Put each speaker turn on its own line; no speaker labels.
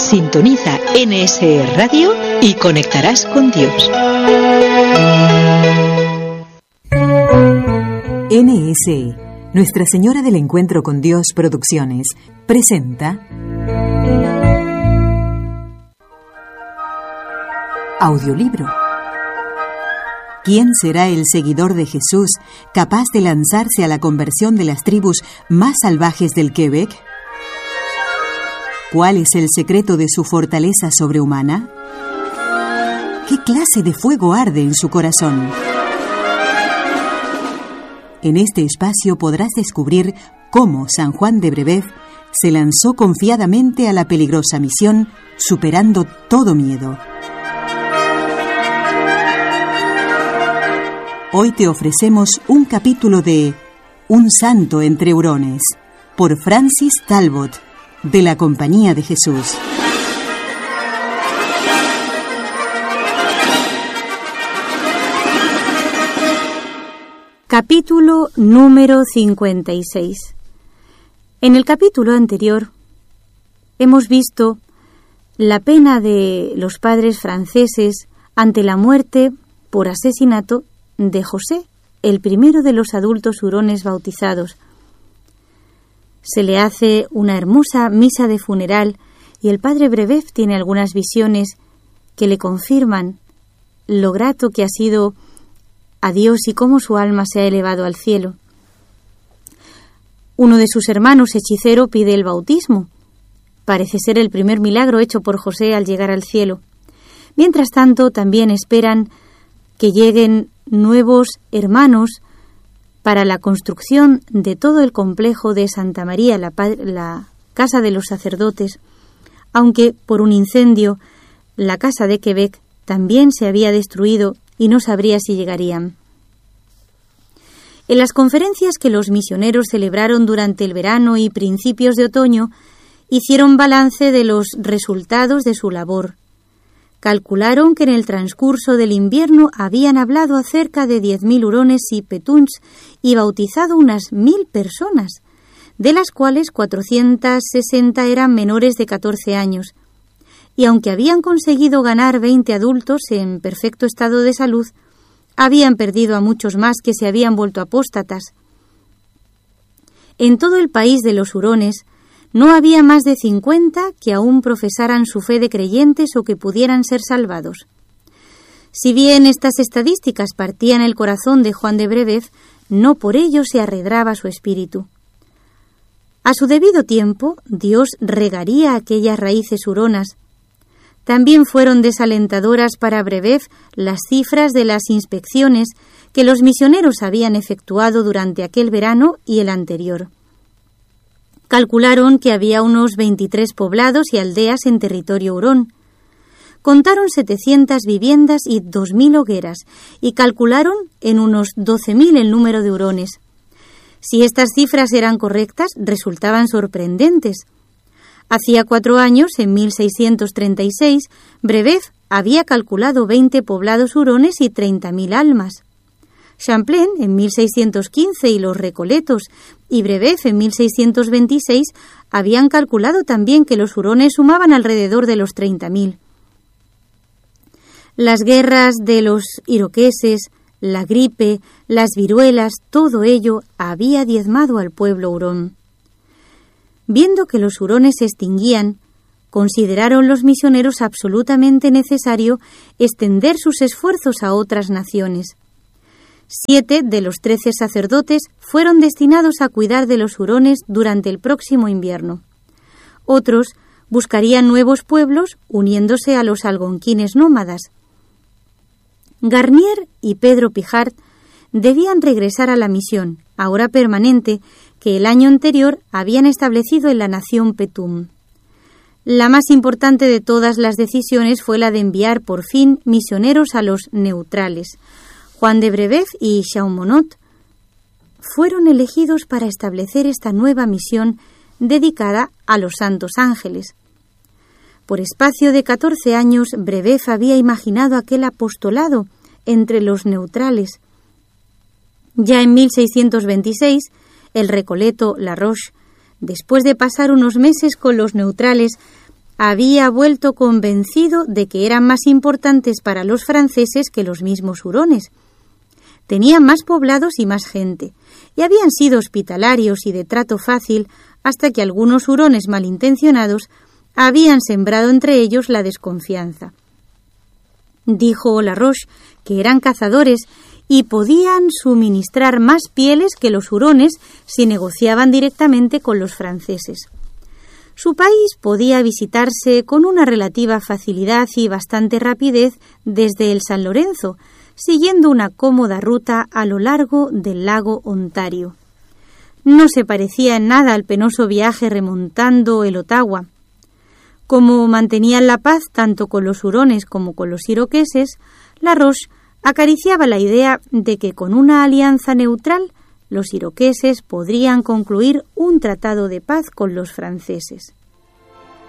Sintoniza NSE Radio y conectarás con Dios.
NSE, Nuestra Señora del Encuentro con Dios Producciones, presenta Audiolibro. ¿Quién será el seguidor de Jesús capaz de lanzarse a la conversión de las tribus más salvajes del Quebec? ¿Cuál es el secreto de su fortaleza sobrehumana? ¿Qué clase de fuego arde en su corazón? En este espacio podrás descubrir cómo San Juan de Brébeuf se lanzó confiadamente a la peligrosa misión, superando todo miedo. Hoy te ofrecemos un capítulo de Un santo entre hurones, por Francis Talbot, de la Compañía de Jesús.
Capítulo número 56. En el capítulo anterior hemos visto la pena de los padres franceses ante la muerte por asesinato de José, el primero de los adultos hurones bautizados. Se le hace una hermosa misa de funeral y el padre Brébeuf tiene algunas visiones que le confirman lo grato que ha sido a Dios y cómo su alma se ha elevado al cielo. Uno de sus hermanos, hechicero, pide el bautismo. Parece ser el primer milagro hecho por José al llegar al cielo. Mientras tanto, también esperan que lleguen nuevos hermanos para la construcción de todo el complejo de Santa María, la casa de los sacerdotes, aunque por un incendio la casa de Quebec también se había destruido y no sabría si llegarían. En las conferencias que los misioneros celebraron durante el verano y principios de otoño, hicieron balance de los resultados de su labor. Calcularon que en el transcurso del invierno habían hablado a cerca de 10.000 hurones y petuns y bautizado unas 1.000 personas, de las cuales 460 eran menores de 14 años. Y aunque habían conseguido ganar 20 adultos en perfecto estado de salud, habían perdido a muchos más que se habían vuelto apóstatas. En todo el país de los hurones no había más de 50 que aún profesaran su fe de creyentes o que pudieran ser salvados. Si bien estas estadísticas partían el corazón de Juan de Brébeuf, no por ello se arredraba su espíritu. A su debido tiempo, Dios regaría aquellas raíces huronas. También fueron desalentadoras para Brébeuf las cifras de las inspecciones que los misioneros habían efectuado durante aquel verano y el anterior. Calcularon que había unos 23 poblados y aldeas en territorio hurón. Contaron 700 viviendas y 2.000 hogueras y calcularon en unos 12.000 el número de hurones. Si estas cifras eran correctas, resultaban sorprendentes. Hacía 4 años, en 1636, Brébeuf había calculado 20 poblados hurones y 30.000 almas. Champlain en 1615 y los Recoletos y Brébeuf en 1626 habían calculado también que los hurones sumaban alrededor de los 30.000. Las guerras de los iroqueses, la gripe, las viruelas, todo ello había diezmado al pueblo hurón. Viendo que los hurones se extinguían, consideraron los misioneros absolutamente necesario extender sus esfuerzos a otras naciones. 7 de los 13 sacerdotes fueron destinados a cuidar de los hurones durante el próximo invierno. Otros buscarían nuevos pueblos uniéndose a los algonquines nómadas. Garnier y Pedro Pijart debían regresar a la misión, ahora permanente, que el año anterior habían establecido en la nación Petum. La más importante de todas las decisiones fue la de enviar por fin misioneros a los neutrales. Juan de Brébeuf y Chaumont fueron elegidos para establecer esta nueva misión dedicada a los santos ángeles. Por espacio de 14 años, Brébeuf había imaginado aquel apostolado entre los neutrales. Ya en 1626, el recoleto La Roche, después de pasar unos meses con los neutrales, había vuelto convencido de que eran más importantes para los franceses que los mismos hurones. Tenían más poblados y más gente, y habían sido hospitalarios y de trato fácil hasta que algunos hurones malintencionados habían sembrado entre ellos la desconfianza. Dijo La Roche que eran cazadores y podían suministrar más pieles que los hurones si negociaban directamente con los franceses. Su país podía visitarse con una relativa facilidad y bastante rapidez desde el San Lorenzo, siguiendo una cómoda ruta a lo largo del lago Ontario. No se parecía en nada al penoso viaje remontando el Ottawa. Como mantenían la paz tanto con los hurones como con los iroqueses, La Roche acariciaba la idea de que con una alianza neutral los iroqueses podrían concluir un tratado de paz con los franceses.